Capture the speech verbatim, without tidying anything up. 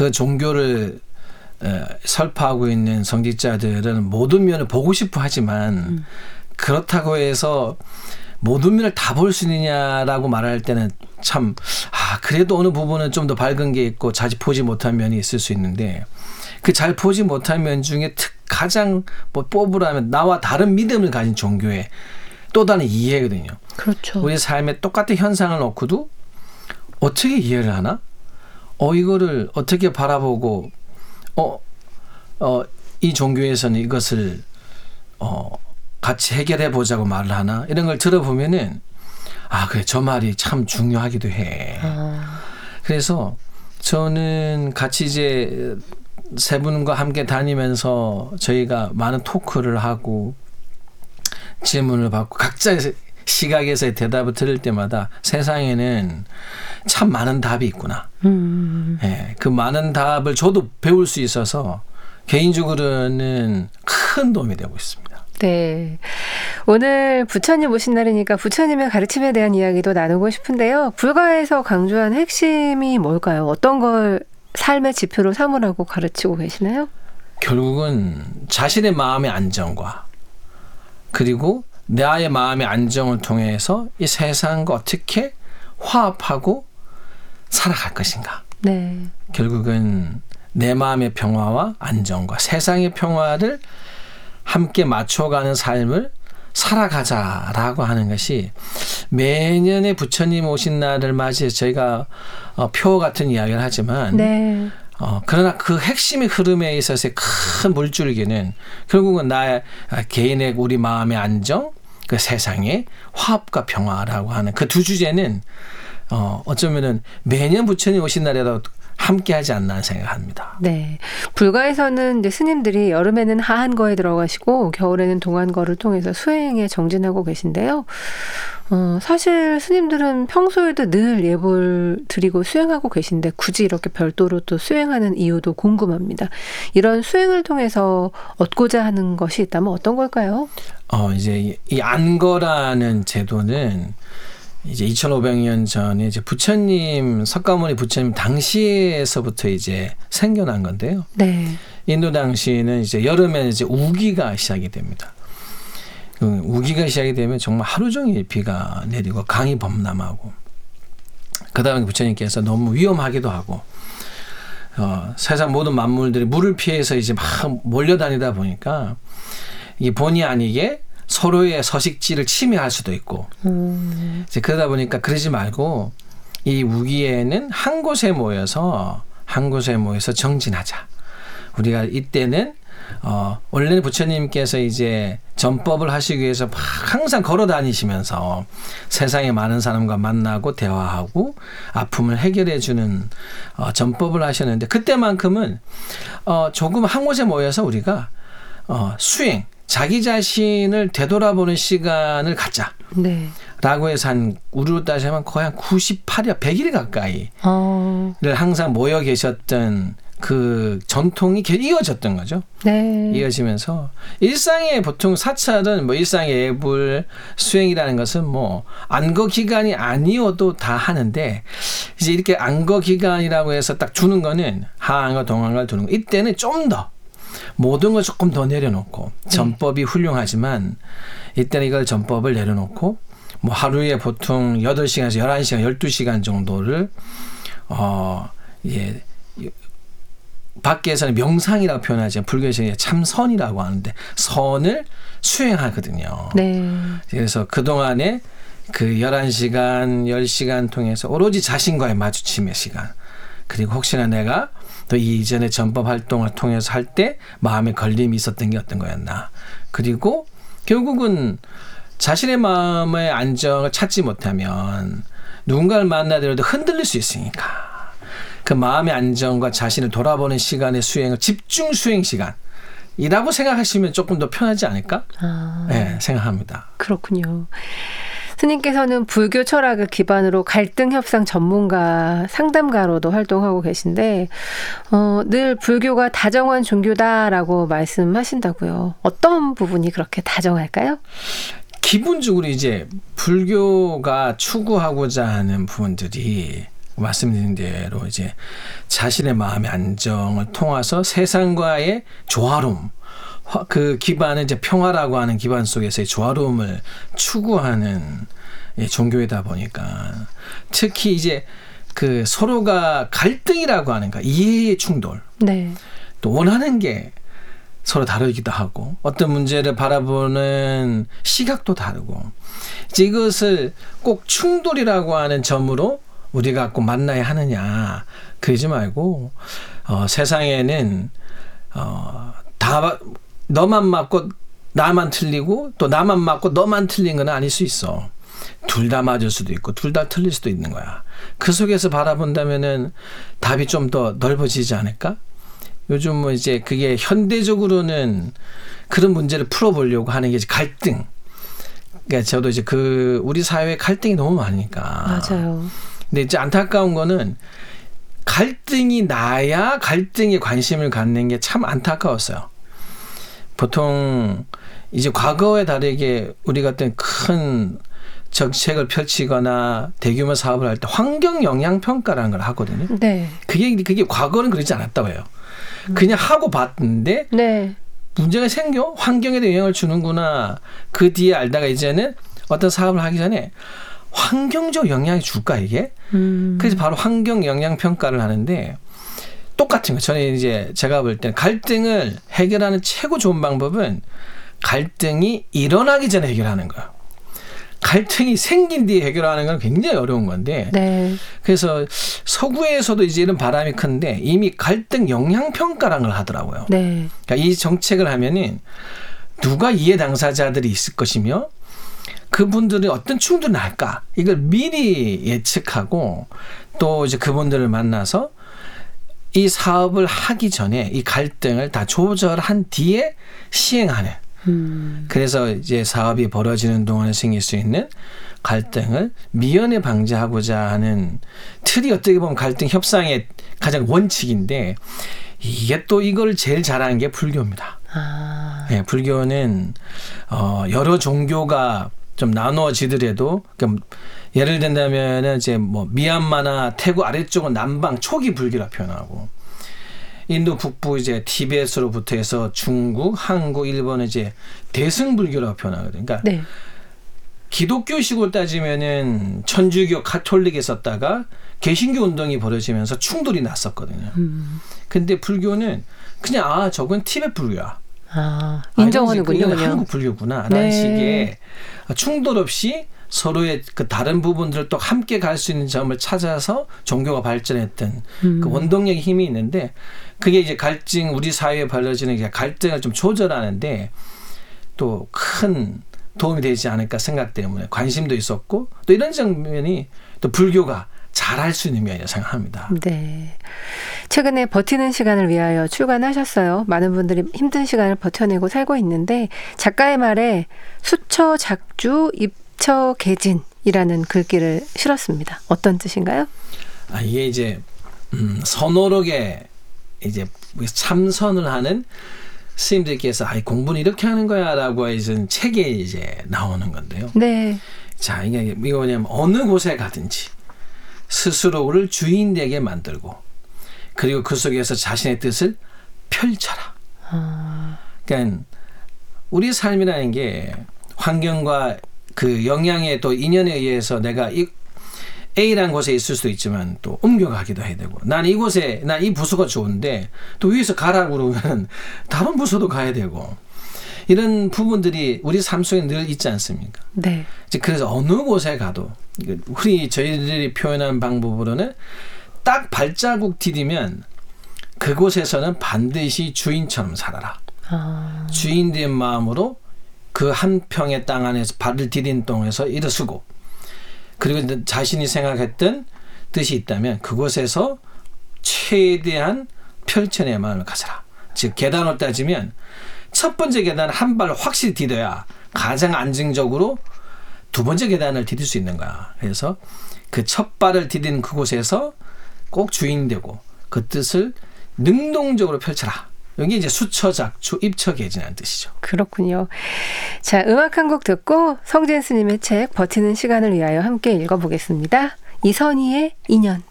그 종교를 에, 설파하고 있는 성직자들은 모든 면을 보고 싶어 하지만 음. 그렇다고 해서 모든 면을 다 볼 수 있느냐라고 말할 때는 참 아, 그래도 어느 부분은 좀 더 밝은 게 있고 잘 보지 못한 면이 있을 수 있는데 그 잘 보지 못한 면 중에 특 가장 뭐 뽑으라면 나와 다른 믿음을 가진 종교의 또 다른 이해거든요. 그렇죠. 우리 삶에 똑같은 현상을 놓고도 어떻게 이해를 하나? 어 이거를 어떻게 바라보고 어, 어, 이 종교에서는 이것을 어, 같이 해결해 보자고 말을 하나? 이런 걸 들어보면은 아 그래 저 말이 참 중요하기도 해. 아. 그래서 저는 같이 이제 세 분과 함께 다니면서 저희가 많은 토크를 하고 질문을 받고 각자의 시각에서의 대답을 들을 때마다 세상에는 참 많은 답이 있구나. 음. 네, 그 많은 답을 저도 배울 수 있어서 개인적으로는 큰 도움이 되고 있습니다. 네. 오늘 부처님 오신 날이니까 부처님의 가르침에 대한 이야기도 나누고 싶은데요. 불가에서 강조한 핵심이 뭘까요? 어떤 걸 삶의 지표로 삼으라고 가르치고 계시나요? 결국은 자신의 마음의 안정과 그리고 나의 마음의 안정을 통해서 이 세상과 어떻게 화합하고 살아갈 것인가. 네. 결국은 내 마음의 평화와 안정과 세상의 평화를 함께 맞춰가는 삶을 살아가자라고 하는 것이 매년의 부처님 오신 날을 맞이해서 저희가 어, 표 같은 이야기를 하지만 네. 어, 그러나 그 핵심의 흐름에 있어서의 큰 물줄기는 결국은 나의 개인의 우리 마음의 안정, 그 세상의 화합과 평화라고 하는 그 두 주제는 어, 어쩌면은 매년 부처님 오신 날에도 함께 하지 않나 생각합니다. 네. 불가에서는 이제 스님들이 여름에는 하한거에 들어가시고 겨울에는 동안거를 통해서 수행에 정진하고 계신데요. 어, 사실 스님들은 평소에도 늘 예불 드리고 수행하고 계신데 굳이 이렇게 별도로 또 수행하는 이유도 궁금합니다. 이런 수행을 통해서 얻고자 하는 것이 있다면 어떤 걸까요? 어, 이제 이 안거라는 제도는 이제 이천오백 년 전에 이제 부처님, 석가모니 부처님 당시에서부터 이제 생겨난 건데요. 네. 인도 당시에는 이제 여름에 이제 우기가 시작이 됩니다. 그 우기가 시작이 되면 정말 하루 종일 비가 내리고 강이 범람하고, 그 다음에 부처님께서 너무 위험하기도 하고, 어, 세상 모든 만물들이 물을 피해서 이제 막 몰려다니다 보니까 이 본의 아니게 서로의 서식지를 침해할 수도 있고, 음. 이제 그러다 보니까 그러지 말고 이 우기에는 한 곳에 모여서 한 곳에 모여서 정진하자. 우리가 이때는 어, 원래는 부처님께서 이제 전법을 하시기 위해서 항상 걸어 다니시면서 세상에 많은 사람과 만나고 대화하고 아픔을 해결해 주는 어, 전법을 하셨는데, 그때만큼은 어, 조금 한 곳에 모여서 우리가 어, 수행, 자기 자신을 되돌아보는 시간을 갖자. 네. 라고 해서 한, 우리로 따지면 거의 한 구십팔 일, 백 일 가까이를 어. 항상 모여 계셨던 그 전통이 이어졌던 거죠. 네. 이어지면서 일상의 보통 사찰은 뭐 일상의 예불, 수행이라는 것은 뭐 안거 기간이 아니어도 다 하는데, 이제 이렇게 안거 기간이라고 해서 딱 주는 거는 하한과 동안을 두는 거. 이때는 좀 더 모든 걸 조금 더 내려놓고, 전법이 훌륭하지만 이때는 이걸 전법을 내려놓고 뭐 하루에 보통 여덟 시간에서 열한 시간, 열두 시간 정도를 어, 예, 밖에서는 명상이라고 표현하지만 불교에서는 참선이라고 하는데 선을 수행하거든요. 네. 그래서 그동안에 그 열한 시간, 열 시간 통해서 오로지 자신과의 마주침의 시간, 그리고 혹시나 내가 또 이전에 전법 활동을 통해서 할 때 마음에 걸림이 있었던 게 어떤 거였나. 그리고 결국은 자신의 마음의 안정을 찾지 못하면 누군가를 만나더라도 흔들릴 수 있으니까 그 마음의 안정과 자신을 돌아보는 시간의 수행을 집중 수행 시간이라고 생각하시면 조금 더 편하지 않을까? 아, 네, 생각합니다. 그렇군요. 스님께서는 불교 철학을 기반으로 갈등 협상 전문가, 상담가로도 활동하고 계신데 어, 늘 불교가 다정한 종교다라고 말씀하신다고요. 어떤 부분이 그렇게 다정할까요? 기본적으로 이제 불교가 추구하고자 하는 부분들이 말씀드린 대로 이제 자신의 마음의 안정을 통해서 세상과의 조화로움, 그 기반은 이제 평화라고 하는 기반 속에서의 조화로움을 추구하는 종교이다 보니까 특히 이제 그 서로가 갈등이라고 하는 거, 이해의 충돌, 네. 또 원하는 게 서로 다르기도 하고 어떤 문제를 바라보는 시각도 다르고 이제 이것을 꼭 충돌이라고 하는 점으로 우리가 꼭 만나야 하느냐 그러지 말고 어, 세상에는 어, 다 너만 맞고 나만 틀리고 또 나만 맞고 너만 틀린 건 아닐 수 있어. 둘 다 맞을 수도 있고 둘 다 틀릴 수도 있는 거야. 그 속에서 바라본다면은 답이 좀 더 넓어지지 않을까? 요즘 뭐 이제 그게 현대적으로는 그런 문제를 풀어보려고 하는 게 이제 갈등. 그러니까 저도 이제 그 우리 사회에 갈등이 너무 많으니까. 맞아요. 근데 이제 안타까운 거는 갈등이 나야 갈등에 관심을 갖는 게 참 안타까웠어요. 보통 이제 과거에 다르게 우리가 어떤 큰 정책을 펼치거나 대규모 사업을 할 때 환경 영향 평가라는 걸 하거든요. 네. 그게 그게 과거는 그러지 않았다고 해요. 그냥 하고 봤는데 네. 문제가 생겨 환경에도 영향을 주는구나. 그 뒤에 알다가 이제는 어떤 사업을 하기 전에 환경적 영향이 줄까 이게? 음. 그래서 바로 환경 영향 평가를 하는데 똑같은 거. 저는 이제 제가 볼 때는 갈등을 해결하는 최고 좋은 방법은 갈등이 일어나기 전에 해결하는 거예요. 갈등이 생긴 뒤에 해결하는 건 굉장히 어려운 건데 네. 그래서 서구에서도 이제 이런 바람이 큰데 이미 갈등 영향 평가라는 걸 하더라고요. 네. 그러니까 이 정책을 하면은 누가 이해 당사자들이 있을 것이며 그분들이 어떤 충돌이 날까 이걸 미리 예측하고 또 이제 그분들을 만나서 이 사업을 하기 전에 이 갈등을 다 조절한 뒤에 시행하는. 음. 그래서 이제 사업이 벌어지는 동안에 생길 수 있는 갈등을 미연에 방지하고자 하는 틀이 어떻게 보면 갈등 협상의 가장 원칙인데 이게 또 이걸 제일 잘하는 게 불교입니다. 아. 네, 불교는 어, 여러 종교가 좀 나누어지더라도 그러니까 예를 든다면은 이제 뭐 미얀마나 태국 아래쪽은 남방 초기 불교라 표현하고. 인도 북부 이제 티베트로부터 해서 중국, 한국, 일본은 이제 대승불교라고 표현하거든요. 그러니까 네. 기독교식으로 따지면은 천주교, 가톨릭에 썼다가 개신교 운동이 벌어지면서 충돌이 났었거든요. 음. 근데 불교는 그냥 아 저건 티베트 불교야. 아, 인정하는군요. 아, 한국 불교구나. 라는 네. 식의 충돌 없이 서로의 그 다른 부분들을 또 함께 갈 수 있는 점을 찾아서 종교가 발전했던 음. 그 원동력의 힘이 있는데 그게 이제 갈등 우리 사회에 벌어지는 갈등을 좀 조절하는데 또 큰 도움이 되지 않을까 생각 때문에 관심도 있었고 또 이런 장면이 또 불교가 잘할 수 있는 면이라고 생각합니다. 네. 최근에 버티는 시간을 위하여 출간하셨어요. 많은 분들이 힘든 시간을 버텨내고 살고 있는데 작가의 말에 수처 작주 입처 개진이라는 글귀를 실었습니다. 어떤 뜻인가요? 아, 이게 이제 음, 선호록에 이제 참선을 하는 스님들께서 아, 공부는 이렇게 하는 거야라고 해서 책에 이제 나오는 건데요. 네. 자, 이게 이거 뭐냐면 어느 곳에 가든지 스스로를 주인되게 만들고 그리고 그 속에서 자신의 뜻을 펼쳐라. 아. 그러니까 우리 삶이라는 게 환경과 그 영향에 또 인연에 의해서 내가 이 A라는 곳에 있을 수도 있지만 또 옮겨가기도 해야 되고 난 이곳에 난 이 부서가 좋은데 또 위에서 가라고 그러면 다른 부서도 가야 되고 이런 부분들이 우리 삶 속에 늘 있지 않습니까? 네. 그래서 어느 곳에 가도 우리 저희들이 표현하는 방법으로는 딱 발자국 디디면 그곳에서는 반드시 주인처럼 살아라. 아. 주인된 마음으로 그 한 평의 땅 안에서 발을 디딘 동에서 일어서고 그리고 자신이 생각했던 뜻이 있다면 그곳에서 최대한 펼쳐내 마음을 가져라. 즉 계단을 따지면 첫 번째 계단을 한 발 확실히 디뎌야 가장 안정적으로 두 번째 계단을 디딜 수 있는 거야. 그래서 그 첫 발을 디딘 그곳에서 꼭 주인되고 그 뜻을 능동적으로 펼쳐라. 여기 이제 수처작주 입처개진이라는 뜻이죠. 그렇군요. 자, 음악 한 곡 듣고 성진 스님의 책 버티는 시간을 위하여 함께 읽어보겠습니다. 이선희의 인연.